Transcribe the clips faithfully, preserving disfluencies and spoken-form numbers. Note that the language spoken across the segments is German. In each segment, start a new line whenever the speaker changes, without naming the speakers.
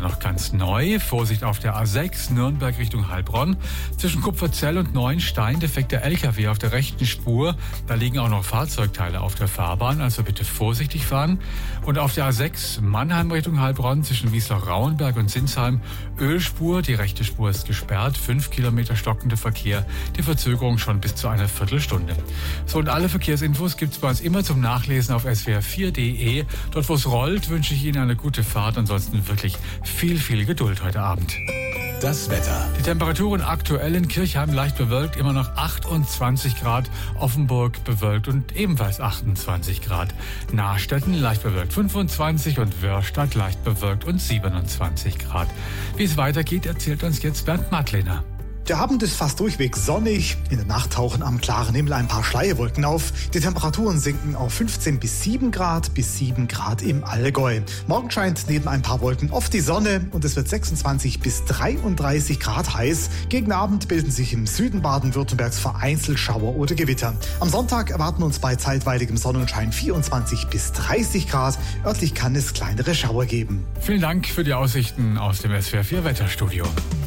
dann noch ganz neu. Vorsicht auf der A sechs, Nürnberg Richtung Heilbronn. Zwischen Kupferzell und Neuenstein defekter L K W auf der rechten Spur. Da liegen auch noch Fahrzeugteile auf der Fahrbahn, also bitte vorsichtig fahren. Und auf der A sechs, Mannheim Richtung Heilbronn, zwischen Wiesloch-Rauenberg und Sinsheim, Ölspur. Die rechte Spur ist gesperrt, fünf Kilometer stockender Verkehr. Die Verzögerung schon bis zu einer Viertelstunde. So, und alle Verkehrsinfos gibt's bei uns immer zum Nachlesen auf S W R vier punkt de. Dort, wo es rollt, wünsche ich Ihnen eine gute Fahrt. Ansonsten wirklich viel, viel Geduld heute Abend.
Das Wetter.
Die Temperaturen aktuell in Kirchheim leicht bewölkt, immer noch achtundzwanzig Grad. Offenburg bewölkt und ebenfalls achtundzwanzig Grad. Nahstetten leicht bewölkt fünfundzwanzig und Wörstadt leicht bewölkt und siebenundzwanzig Grad. Wie es weitergeht, erzählt uns jetzt Bernd Madlener.
Der Abend ist fast durchweg sonnig. In der Nacht tauchen am klaren Himmel ein paar Schleierwolken auf. Die Temperaturen sinken auf fünfzehn bis sieben Grad, bis sieben Grad im Allgäu. Morgen scheint neben ein paar Wolken oft die Sonne und es wird sechsundzwanzig bis dreiunddreißig Grad heiß. Gegen Abend bilden sich im Süden Baden-Württembergs vereinzelt Schauer oder Gewitter. Am Sonntag erwarten uns bei zeitweiligem Sonnenschein vierundzwanzig bis dreißig Grad. Örtlich kann es kleinere Schauer geben.
Vielen Dank für die Aussichten aus dem S W R vier Wetterstudio.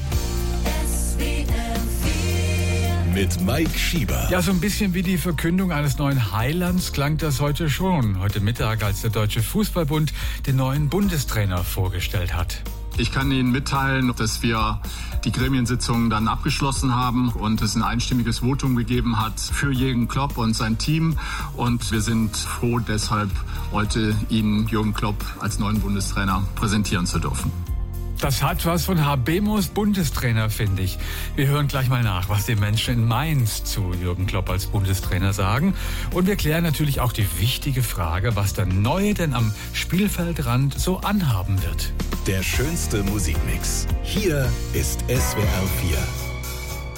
Mit Mike Schieber.
Ja, so ein bisschen wie die Verkündung eines neuen Heilands klang das heute schon. Heute Mittag, als der Deutsche Fußballbund den neuen Bundestrainer vorgestellt hat.
Ich kann Ihnen mitteilen, dass wir die Gremiensitzung dann abgeschlossen haben und es ein einstimmiges Votum gegeben hat für Jürgen Klopp und sein Team. Und wir sind froh, deshalb heute Ihnen Jürgen Klopp als neuen Bundestrainer präsentieren zu dürfen.
Das hat was von Habemos Bundestrainer, finde ich. Wir hören gleich mal nach, was die Menschen in Mainz zu Jürgen Klopp als Bundestrainer sagen. Und wir klären natürlich auch die wichtige Frage, was der Neue denn am Spielfeldrand so anhaben wird.
Der schönste Musikmix. Hier ist S W R vier.